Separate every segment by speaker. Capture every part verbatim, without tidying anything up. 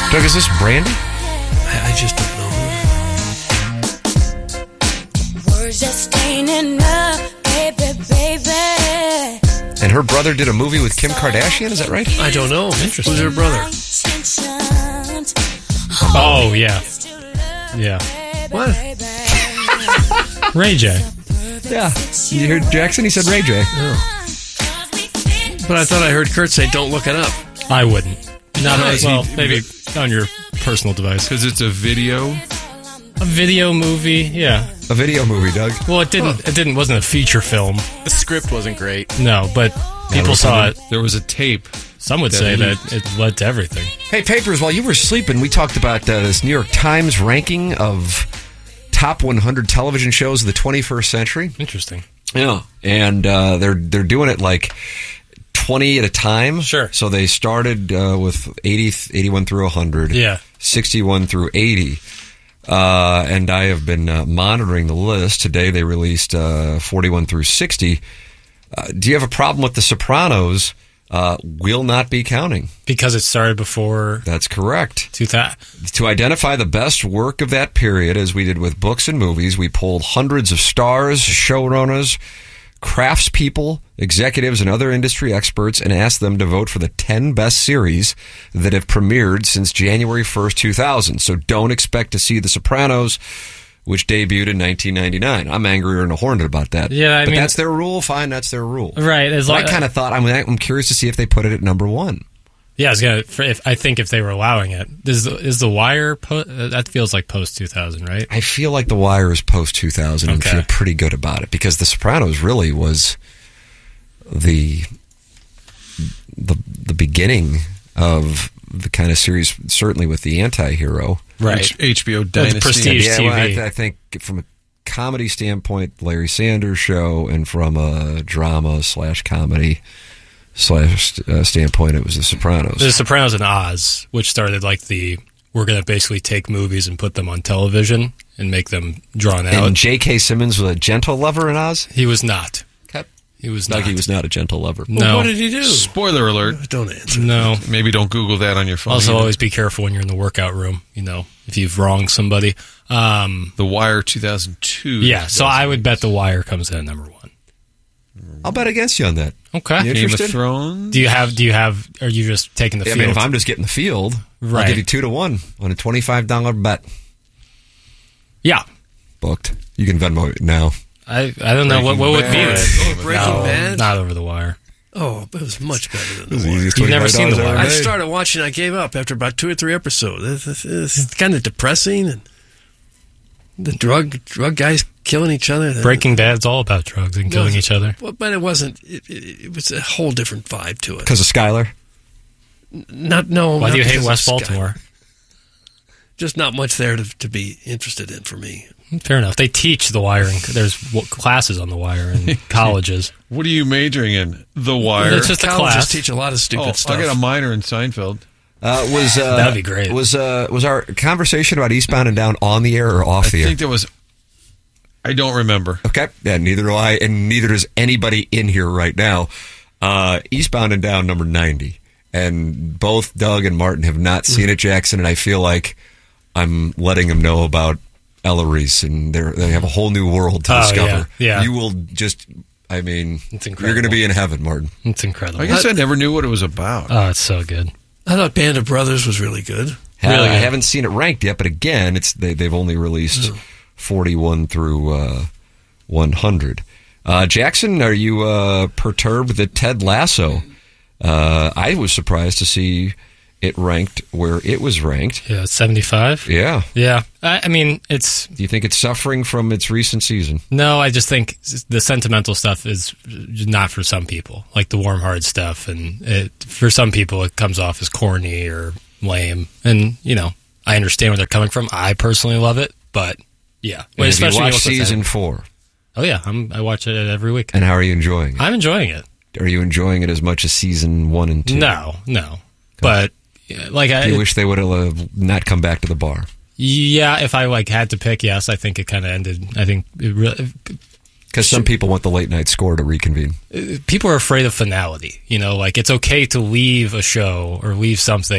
Speaker 1: Doug, is this Brandy?
Speaker 2: I, I just don't know.
Speaker 3: Words just ain't enough, baby, baby.
Speaker 1: And her brother did a movie with Kim Kardashian, is that right?
Speaker 2: I don't know.
Speaker 4: Interesting.
Speaker 2: Who's her brother?
Speaker 4: Oh, yeah. Yeah.
Speaker 2: What?
Speaker 4: Ray J.
Speaker 1: Yeah. You heard Jackson? He said Ray J.
Speaker 2: Oh. But I thought I heard Kurt say, don't look it up.
Speaker 4: I wouldn't. Not
Speaker 2: Why?
Speaker 4: well, maybe on your personal device.
Speaker 5: Because it's a video.
Speaker 4: A video movie, yeah.
Speaker 1: A video movie, Doug.
Speaker 4: Well, it didn't. It didn't. Wasn't a feature film.
Speaker 6: The script wasn't great.
Speaker 4: No, but people saw it.
Speaker 5: There was a tape.
Speaker 4: Some would
Speaker 5: that
Speaker 4: say
Speaker 5: leaked.
Speaker 4: that it led to everything.
Speaker 1: Hey, Papers, while you were sleeping, we talked about uh, this New York Times ranking of top one hundred television shows of the twenty-first century.
Speaker 4: Interesting.
Speaker 1: Yeah. And uh, they're they're doing it like twenty at a time.
Speaker 4: Sure.
Speaker 1: So they started uh, with eighty, eighty-one through one hundred.
Speaker 4: Yeah.
Speaker 1: sixty-one through eighty. Uh, and I have been uh, monitoring the list. Today they released uh, forty-one through sixty. Uh, do you have a problem with The Sopranos? Uh, will not be counting.
Speaker 4: Because it started before...
Speaker 1: That's correct.
Speaker 4: two thousand.
Speaker 1: To identify the best work of that period, as we did with books and movies, we polled hundreds of stars, showrunners, craftspeople, executives, and other industry experts and asked them to vote for the ten best series that have premiered since January first, two thousand. So don't expect to see The Sopranos, which debuted in nineteen ninety-nine. I'm angrier and horned about that.
Speaker 4: Yeah, I
Speaker 1: but
Speaker 4: mean...
Speaker 1: that's their rule. Fine, that's their rule.
Speaker 4: Right. As
Speaker 1: But
Speaker 4: long,
Speaker 1: I kind of thought, I'm, I'm curious to see if they put it at number one.
Speaker 4: Yeah, I was gonna. If, I think if they were allowing it, is the, is the Wire? Po- that feels like post two thousand, right?
Speaker 1: I feel like The Wire is post two thousand and
Speaker 4: Okay.
Speaker 1: feel pretty good about it because The Sopranos really was the the the beginning of the kind of series, certainly with the anti-hero.
Speaker 4: Right.
Speaker 5: H- H B O
Speaker 4: the
Speaker 5: Dynasty.
Speaker 4: Prestige.
Speaker 1: Yeah,
Speaker 4: T V.
Speaker 1: well, I, th- I think from a comedy standpoint, Larry Sanders Show, and from a drama slash comedy slash uh, standpoint, it was The Sopranos.
Speaker 4: The Sopranos and Oz, which started like the we're going to basically take movies and put them on television and make them drawn out.
Speaker 1: And J K. Simmons was a gentle lover in Oz?
Speaker 4: He was not.
Speaker 1: Okay.
Speaker 4: He was
Speaker 1: Like
Speaker 4: not.
Speaker 1: he was not a gentle lover.
Speaker 4: No.
Speaker 2: Well, what did he do?
Speaker 5: Spoiler alert.
Speaker 2: Don't answer.
Speaker 4: No.
Speaker 5: Maybe don't Google that on your phone.
Speaker 4: Also,
Speaker 5: either.
Speaker 4: always be careful when you're in the workout room. You know, if you've wronged somebody. Um,
Speaker 5: The Wire two thousand two.
Speaker 4: yeah. So I would bet The Wire comes in at number one.
Speaker 1: I'll bet against you on that.
Speaker 4: Okay.
Speaker 1: You
Speaker 5: Game of
Speaker 1: interested?
Speaker 5: Thrones.
Speaker 4: Do you have? Do you have? Are you just taking the
Speaker 1: I
Speaker 4: field?
Speaker 1: mean, if I'm just getting the field,
Speaker 4: Right.
Speaker 1: I'll give you two to one on a twenty-five dollars bet.
Speaker 4: yeah.
Speaker 1: Booked. You can Venmo it now.
Speaker 4: I I don't know what what would be
Speaker 5: Bad.
Speaker 4: it.
Speaker 2: Oh, Breaking
Speaker 4: No,
Speaker 2: Bad?
Speaker 4: Not Over the Wire.
Speaker 2: Oh, but it was much better than
Speaker 1: It was
Speaker 2: The
Speaker 1: the
Speaker 2: Wire.
Speaker 1: easiest
Speaker 4: You've never seen
Speaker 1: twenty-five
Speaker 4: The
Speaker 1: dollars
Speaker 4: Wire.
Speaker 1: ever
Speaker 2: I
Speaker 1: made.
Speaker 2: started watching. I gave up after about two or three episodes. It's, it's, it's kind of depressing, and the drug drug guys killing each other.
Speaker 4: Breaking Bad's all about drugs and killing
Speaker 2: No,
Speaker 4: each other.
Speaker 2: Well, but it wasn't. It, it, it was a whole different vibe to it.
Speaker 1: Because of Skyler?
Speaker 2: Not no.
Speaker 4: Why
Speaker 2: not
Speaker 4: do you hate
Speaker 2: because of
Speaker 4: West
Speaker 2: Sky.
Speaker 4: Baltimore?
Speaker 2: Just not much there to, to be interested in for me.
Speaker 4: Fair enough. They teach The Wire. And there's w- classes on The Wire in colleges.
Speaker 5: What are you majoring in? The Wire.
Speaker 4: It's just a
Speaker 2: Colleges
Speaker 4: class.
Speaker 2: teach a lot of stupid
Speaker 5: oh,
Speaker 2: stuff.
Speaker 5: I got a minor in Seinfeld.
Speaker 1: Uh, was uh,
Speaker 4: That'd be great.
Speaker 1: Was uh, was our conversation about Eastbound and Down on the air or off
Speaker 5: I
Speaker 1: the air?
Speaker 5: think there was. I don't remember.
Speaker 1: Okay. Yeah, neither do I, and neither does anybody in here right now. Uh, Eastbound and Down, number ninety. And both Doug and Martin have not seen it, Jackson, and I feel like I'm letting them know about Ella Reese, and they're, they have a whole new world to
Speaker 4: Oh,
Speaker 1: discover.
Speaker 4: yeah, yeah.
Speaker 1: You will just, I mean,
Speaker 4: It's
Speaker 1: you're
Speaker 4: incredible.
Speaker 1: going to be in heaven, Martin.
Speaker 4: It's incredible.
Speaker 5: I guess I never knew what it was about.
Speaker 4: Oh, it's so good.
Speaker 2: I thought Band of Brothers was really good.
Speaker 1: Uh,
Speaker 4: Really
Speaker 1: I
Speaker 4: good.
Speaker 1: haven't seen it ranked yet, but again, it's they, they've only released forty-one through uh, one hundred. Uh, Jackson, are you uh, perturbed that Ted Lasso? Uh, I was surprised to see it ranked where it was ranked.
Speaker 4: Yeah, it's seventy-five.
Speaker 1: Yeah.
Speaker 4: Yeah. I, I mean, it's...
Speaker 1: Do you think it's suffering from its recent season?
Speaker 4: No, I just think the sentimental stuff is not for some people, like the warm-hearted stuff. And it, for some people, it comes off as corny or lame. And, you know, I understand where they're coming from. I personally love it, but yeah.
Speaker 1: And have you
Speaker 4: Especially
Speaker 1: watched
Speaker 4: with what's
Speaker 1: season
Speaker 4: happening.
Speaker 1: four?
Speaker 4: Oh, yeah. I'm, I watch it every week.
Speaker 1: And how are you enjoying it?
Speaker 4: I'm enjoying it.
Speaker 1: Are you enjoying it as much as season one and two?
Speaker 4: No, no. But, yeah, like, I...
Speaker 1: Do you wish they would have uh, not come back to the bar?
Speaker 4: Yeah, if I like had to pick, yes, I think it kind of ended. I think it really,
Speaker 1: Because some people want the late night score to reconvene.
Speaker 4: people are afraid of finality. You know, like it's okay to leave a show or leave something,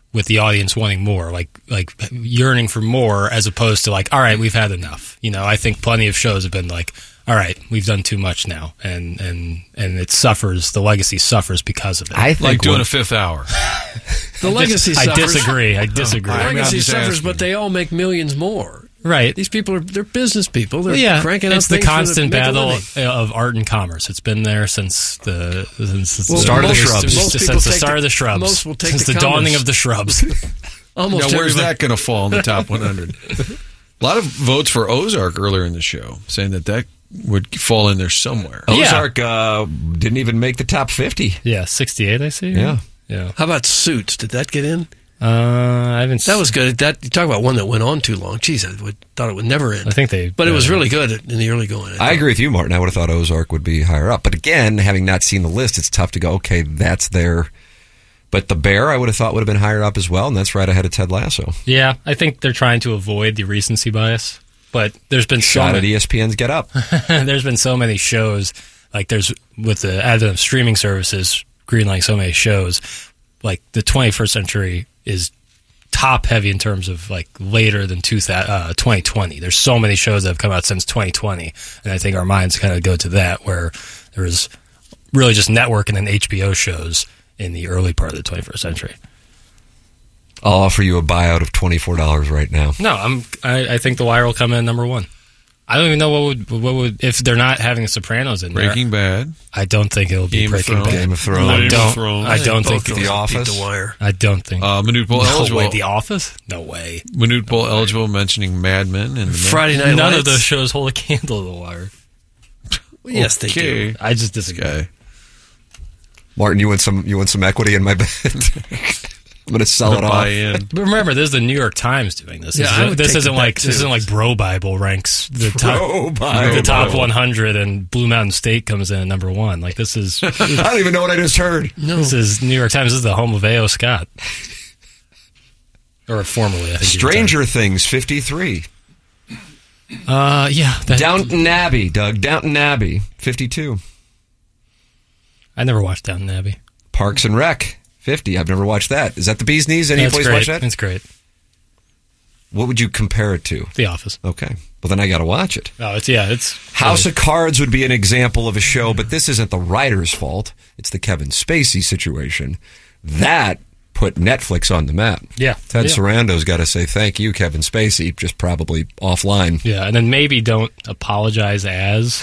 Speaker 4: with the audience wanting more, like like yearning for more, as opposed to like, all right, we've had enough. You know, I think plenty of shows have been like, all right, we've done too much now, and and and it suffers. The legacy suffers because of it.
Speaker 1: I think
Speaker 5: Like doing
Speaker 1: when-
Speaker 5: a fifth hour.
Speaker 2: The legacy
Speaker 4: I
Speaker 2: suffers.
Speaker 4: disagree. I disagree.
Speaker 5: I mean, I'm
Speaker 2: Legacy
Speaker 5: just
Speaker 2: suffers,
Speaker 5: asking.
Speaker 2: but they all make millions more.
Speaker 4: Right.
Speaker 2: These people are they're business people. They're
Speaker 4: yeah,
Speaker 2: cranking out
Speaker 4: it's the
Speaker 2: things for
Speaker 4: constant
Speaker 2: to make a
Speaker 4: battle
Speaker 2: living.
Speaker 4: of art and commerce. It's been there since the since the
Speaker 2: Well,
Speaker 1: Start of the
Speaker 2: most-
Speaker 1: shrubs.
Speaker 2: most
Speaker 4: Since
Speaker 2: people
Speaker 4: the
Speaker 2: take
Speaker 4: start of the shrubs.
Speaker 2: Most will take
Speaker 4: since the,
Speaker 2: the
Speaker 4: dawning
Speaker 2: commerce.
Speaker 4: of the shrubs.
Speaker 2: Almost
Speaker 5: Now, where's
Speaker 2: everybody-
Speaker 5: that going to fall in the top one hundred? A lot of votes for Ozark earlier in the show, saying that that would fall in there somewhere.
Speaker 4: Yeah.
Speaker 1: Ozark uh, didn't even make the top fifty.
Speaker 4: Yeah, sixty-eight. I see.
Speaker 1: Yeah.
Speaker 4: yeah.
Speaker 2: How about Suits? Did that get in?
Speaker 4: Uh, I haven't.
Speaker 2: That was good. That you talk about one that went on too long. Jeez, I would, thought it would never end.
Speaker 4: I think they.
Speaker 2: but it was
Speaker 4: uh,
Speaker 2: really good in the early going.
Speaker 1: I
Speaker 2: thought.
Speaker 1: agree with you, Martin. I would have thought Ozark would be higher up. But again, having not seen the list, it's tough to go, okay, that's there. But The Bear, I would have thought would have been higher up as well, and that's right ahead of Ted Lasso.
Speaker 4: Yeah, I think they're trying to avoid the recency bias. But there's been so
Speaker 1: Shot at
Speaker 4: many,
Speaker 1: E S P N's Get Up.
Speaker 4: there's been so many shows. Like there's with the advent of streaming services, greenlighting so many shows. Like the twenty-first century is top heavy in terms of like later than two thousand, uh, twenty twenty. There's so many shows that have come out since twenty twenty, and I think our minds kind of go to that, where there was really just network and then H B O shows in the early part of the twenty-first century.
Speaker 1: I'll offer you a buyout of twenty-four dollars right now.
Speaker 4: No, I'm. I, I think The Wire will come in number one. I don't even know what would what would if they're not having The Sopranos in
Speaker 5: Breaking
Speaker 4: there.
Speaker 5: Bad.
Speaker 4: I don't think it'll be
Speaker 5: Game of
Speaker 4: Breaking
Speaker 5: Thrones.
Speaker 4: Bad.
Speaker 1: Game of Thrones.
Speaker 4: I
Speaker 5: Game of
Speaker 4: don't.
Speaker 5: Thrones.
Speaker 4: I don't think.
Speaker 2: both
Speaker 1: The
Speaker 2: those
Speaker 1: Office.
Speaker 2: beat The Wire.
Speaker 4: I don't think.
Speaker 5: Uh, Manute Bowl
Speaker 4: no
Speaker 5: eligible.
Speaker 4: way. The Office? No way.
Speaker 5: Manute Bowl eligible, mentioning Mad Men and the
Speaker 2: Friday Night
Speaker 4: None
Speaker 2: Lights.
Speaker 4: of those shows hold a candle to The Wire.
Speaker 2: Yes, they
Speaker 5: Okay.
Speaker 2: do.
Speaker 4: I just
Speaker 5: This
Speaker 4: disagree.
Speaker 5: guy.
Speaker 1: Martin, you want some you want some equity in my bet? I'm going to sell it
Speaker 5: Buy
Speaker 1: off.
Speaker 5: in.
Speaker 4: But remember, this is the New York Times doing this.
Speaker 2: Yeah,
Speaker 4: This
Speaker 2: I
Speaker 4: isn't,
Speaker 2: would
Speaker 4: this
Speaker 2: take
Speaker 4: isn't
Speaker 2: the
Speaker 4: like
Speaker 2: bet,
Speaker 4: this
Speaker 2: too.
Speaker 4: isn't like Bro Bible ranks the top
Speaker 1: Bro Bible.
Speaker 4: the top one hundred, and Blue Mountain State comes in at number one. Like this is
Speaker 1: I don't even know what I just heard.
Speaker 4: this is New York Times. This is the home of A O. Scott, or formerly, I think. he
Speaker 1: Stranger Things, fifty-three.
Speaker 4: retired. Uh, yeah. That,
Speaker 1: Downton Abbey, Doug. Downton Abbey, fifty-two.
Speaker 4: I never watched Downton Abbey.
Speaker 1: Parks and Rec, fifty. I've never watched that. Is that the bee's knees? Any
Speaker 4: That's
Speaker 1: place
Speaker 4: great.
Speaker 1: watch that?
Speaker 4: It's great.
Speaker 1: What would you compare it to?
Speaker 4: The Office.
Speaker 1: Okay. Well, then I got to watch it.
Speaker 4: Oh, it's yeah. It's
Speaker 1: House
Speaker 4: really-
Speaker 1: of Cards would be an example of a show, but this isn't the writer's fault. It's the Kevin Spacey situation. That put Netflix on the map.
Speaker 4: Yeah.
Speaker 1: Ted
Speaker 4: Yeah.
Speaker 1: Sarando's got to say thank you, Kevin Spacey, just probably offline.
Speaker 4: Yeah, and then maybe don't apologize as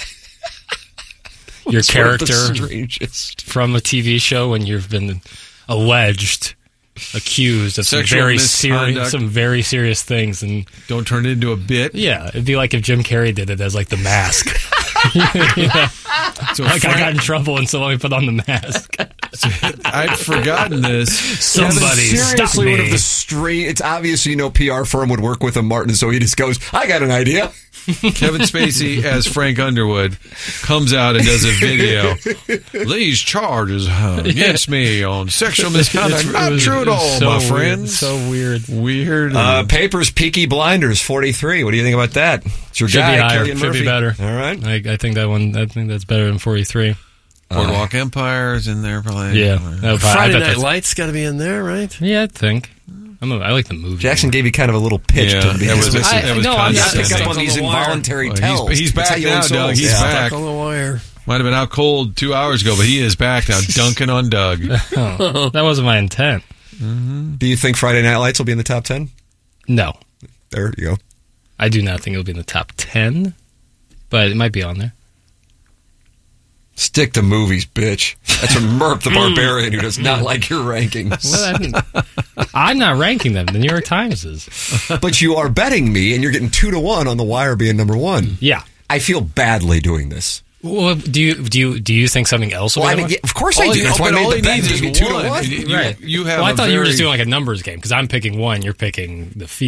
Speaker 4: your
Speaker 1: It's one of the
Speaker 4: character
Speaker 1: strangest.
Speaker 4: from a T V show when you've been alleged, accused of some
Speaker 5: Sexual
Speaker 4: very
Speaker 5: misconduct.
Speaker 4: serious, some very serious things, and
Speaker 5: Don't turn it into a bit.
Speaker 4: yeah, it'd be like if Jim Carrey did it as like the mask. You know?
Speaker 5: So
Speaker 4: Like I
Speaker 5: Frank-
Speaker 4: got in trouble, and so let me put on the mask.
Speaker 5: I'd forgotten this.
Speaker 4: Somebody
Speaker 1: Seriously,
Speaker 4: stop
Speaker 1: one of
Speaker 4: me.
Speaker 1: the strange. It's obvious you know P R firm would work with him, Martin. So he just goes, "I got an idea."
Speaker 5: Kevin Spacey as Frank Underwood comes out and does a video. These charges uh, against me on sexual misconduct.
Speaker 4: It's-
Speaker 5: Not
Speaker 4: it was-
Speaker 5: true at
Speaker 4: it was
Speaker 5: all,
Speaker 4: so
Speaker 5: my
Speaker 4: weird.
Speaker 5: friends.
Speaker 4: So weird.
Speaker 5: Weird.
Speaker 1: Uh, Papers, Peaky Blinders, forty-three. What do you think about that? It's your
Speaker 4: Should
Speaker 1: guy,
Speaker 4: be higher.
Speaker 1: Cillian
Speaker 4: Should
Speaker 1: Murphy.
Speaker 4: be better.
Speaker 1: All right.
Speaker 4: I, I think that one. I think that's better than forty-three.
Speaker 5: Boardwalk Empire's in there, probably.
Speaker 4: Yeah. That would probably- I
Speaker 2: Friday
Speaker 4: bet
Speaker 2: Night
Speaker 4: that's-
Speaker 2: Lights got to be in there, right?
Speaker 4: Yeah, I think. I'm a, I like the movie.
Speaker 1: Jackson gave you kind of a little pitch
Speaker 5: Yeah,
Speaker 1: to
Speaker 5: that
Speaker 1: be.
Speaker 5: was-
Speaker 4: I-
Speaker 5: that was
Speaker 4: no, I'm
Speaker 1: You
Speaker 4: not
Speaker 1: pick up
Speaker 5: condescending.
Speaker 1: on these
Speaker 2: On the wire.
Speaker 1: involuntary
Speaker 5: Well, he's-
Speaker 1: tells.
Speaker 5: he's
Speaker 1: That's
Speaker 5: back
Speaker 1: how you
Speaker 5: now,
Speaker 1: win
Speaker 5: Doug.
Speaker 1: souls.
Speaker 5: He's
Speaker 1: Yeah.
Speaker 5: back.
Speaker 2: Stuck on the wire.
Speaker 5: Might have been out cold two hours ago, but he is back now, dunking on Doug.
Speaker 4: Oh, that wasn't my intent.
Speaker 1: Do you think Friday Night Lights will be in the top ten?
Speaker 4: No,
Speaker 1: There you go.
Speaker 4: I do not think it'll be in the top ten, but it might be on there.
Speaker 1: Stick to movies, bitch. That's a Murph the Barbarian who does not like your rankings.
Speaker 4: Well, I mean, I'm not ranking them. The New York Times is.
Speaker 1: But you are betting me, and you're getting two to one on The Wire being number one.
Speaker 4: Yeah.
Speaker 1: I feel badly doing this.
Speaker 4: Well, do you do you do you think something else will
Speaker 1: Well, I
Speaker 4: be
Speaker 1: mean,
Speaker 4: on?
Speaker 1: yeah, of course
Speaker 5: All
Speaker 1: I do.
Speaker 5: he-
Speaker 1: That's why I
Speaker 5: but
Speaker 1: made
Speaker 5: all
Speaker 1: the
Speaker 5: he
Speaker 1: bet.
Speaker 5: needs
Speaker 1: Give
Speaker 5: is
Speaker 1: me two to
Speaker 5: one.
Speaker 1: one.
Speaker 5: You- you-
Speaker 4: Right.
Speaker 5: You have
Speaker 4: Well, I
Speaker 5: a
Speaker 4: thought you were
Speaker 5: very-
Speaker 4: just doing like a numbers game because I'm picking one, you're picking the field.